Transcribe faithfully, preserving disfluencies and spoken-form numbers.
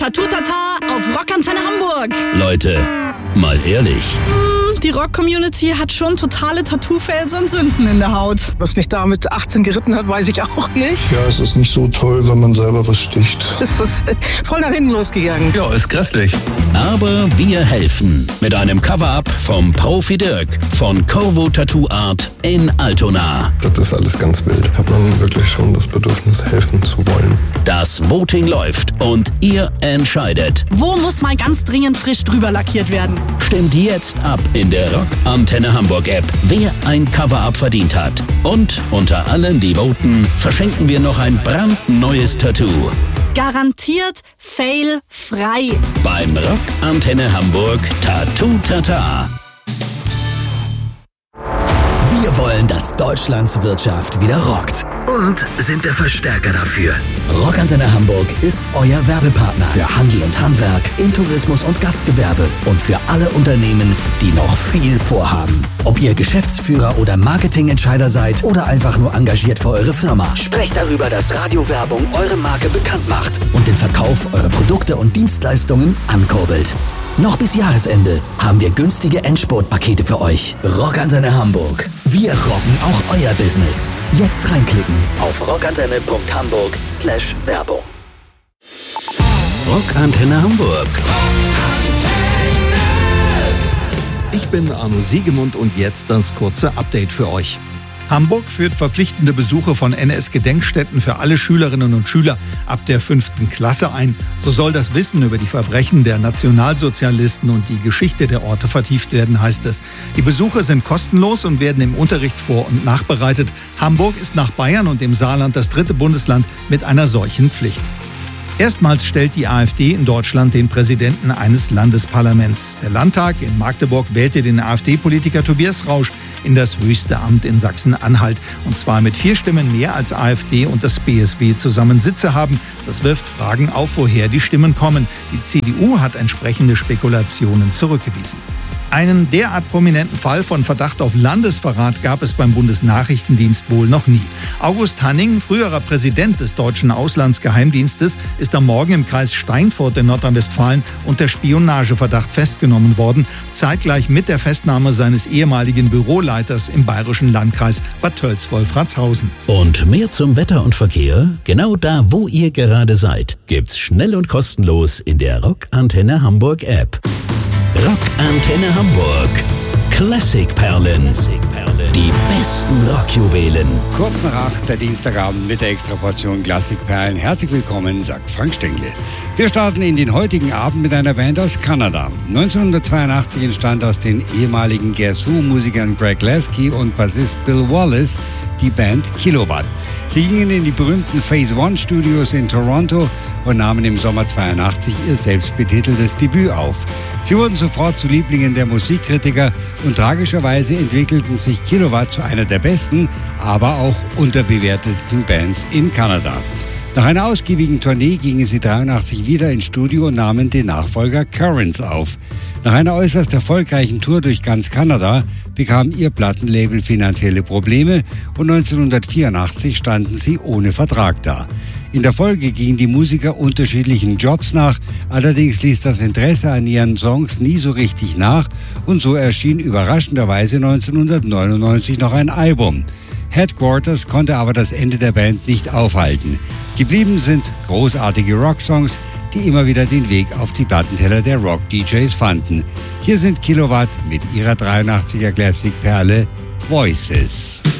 Tattoo-Tata auf Rockantenne Hamburg. Leute, mal ehrlich. Hm, die Rock-Community hat schon totale Tattoo-Fails und Sünden in der Haut. Was mich da mit achtzehn geritten hat, weiß ich auch nicht. Ja, es ist nicht so toll, wenn man selber was sticht. Ist das voll nach hinten losgegangen. Ja, ist grässlich. Aber wir helfen mit einem Cover-Up vom Profi Dirk von Corvo Tattoo Art in Altona. Das ist alles ganz wild. Hat man wirklich schon das Bedürfnis, helfen zu wollen. Das Voting läuft und ihr entscheidet. Wo muss mal ganz dringend frisch drüber lackiert werden? Stimmt jetzt ab in der Rockantenne Hamburg App, wer ein Cover-Up verdient hat. Und unter allen, die voten, verschenken wir noch ein brandneues Tattoo. Garantiert failfrei. Beim Rockantenne Hamburg Tattoo Tata. Wir wollen, dass Deutschlands Wirtschaft wieder rockt. Und sind der Verstärker dafür. Rockantenne Hamburg ist euer Werbepartner für Handel und Handwerk, im Tourismus und Gastgewerbe und für alle Unternehmen, die noch viel vorhaben. Ob ihr Geschäftsführer oder Marketingentscheider seid oder einfach nur engagiert für eure Firma, sprecht darüber, dass Radiowerbung eure Marke bekannt macht und den Verkauf eurer Produkte und Dienstleistungen ankurbelt. Noch bis Jahresende haben wir günstige Endspurt-Pakete für euch. Rockantenne Hamburg. Wir rocken auch euer Business. Jetzt reinklicken auf rockantenne punkt hamburg slash Werbung. Rockantenne Hamburg. Ich bin Arno Siegemund und jetzt das kurze Update für euch. Hamburg führt verpflichtende Besuche von N S-Gedenkstätten für alle Schülerinnen und Schüler ab der fünften Klasse ein. So soll das Wissen über die Verbrechen der Nationalsozialisten und die Geschichte der Orte vertieft werden, heißt es. Die Besuche sind kostenlos und werden im Unterricht vor- und nachbereitet. Hamburg ist nach Bayern und dem Saarland das dritte Bundesland mit einer solchen Pflicht. Erstmals stellt die AfD in Deutschland den Präsidenten eines Landesparlaments. Der Landtag in Magdeburg wählte den AfD-Politiker Tobias Rausch in das höchste Amt in Sachsen-Anhalt. Und zwar mit vier Stimmen mehr als AfD und das B S W zusammen Sitze haben. Das wirft Fragen auf, woher die Stimmen kommen. Die C D U hat entsprechende Spekulationen zurückgewiesen. Einen derart prominenten Fall von Verdacht auf Landesverrat gab es beim Bundesnachrichtendienst wohl noch nie. August Hanning, früherer Präsident des deutschen Auslandsgeheimdienstes, ist am Morgen im Kreis Steinfurt in Nordrhein-Westfalen unter Spionageverdacht festgenommen worden, zeitgleich mit der Festnahme seines ehemaligen Büroleiters im bayerischen Landkreis Bad Tölz-Wolfratshausen. Und mehr zum Wetter und Verkehr, genau da, wo ihr gerade seid, gibt's schnell und kostenlos in der Rockantenne Hamburg App. Rockantenne Hamburg. Klassikperlen. Die besten Rockjuwelen. Kurz nach acht, der Dienstagabend mit der Extraportion Klassikperlen. Herzlich willkommen, sagt Frank Stengel. Wir starten in den heutigen Abend mit einer Band aus Kanada. neunzehnhundertzweiundachtzig entstand aus den ehemaligen Guess Who-Musikern Greg Lasky und Bassist Bill Wallace die Band Kilowatt. Sie gingen in die berühmten Phase One Studios in Toronto und nahmen im Sommer zweiundachtzig ihr selbstbetiteltes Debüt auf. Sie wurden sofort zu Lieblingen der Musikkritiker und tragischerweise entwickelten sich Kilowatt zu einer der besten, aber auch unterbewertesten Bands in Kanada. Nach einer ausgiebigen Tournee gingen sie dreiundachtzig wieder ins Studio und nahmen den Nachfolger Currents auf. Nach einer äußerst erfolgreichen Tour durch ganz Kanada bekam ihr Plattenlabel finanzielle Probleme und neunzehnhundertvierundachtzig standen sie ohne Vertrag da. In der Folge gingen die Musiker unterschiedlichen Jobs nach, allerdings ließ das Interesse an ihren Songs nie so richtig nach und so erschien überraschenderweise neunzehnhundertneunundneunzig noch ein Album. Headquarters konnte aber das Ende der Band nicht aufhalten. Geblieben sind großartige Rocksongs, die immer wieder den Weg auf die Plattenteller der Rock-D Js fanden. Hier sind Kilowatt mit ihrer dreiundachtziger Classic-Perle Voices.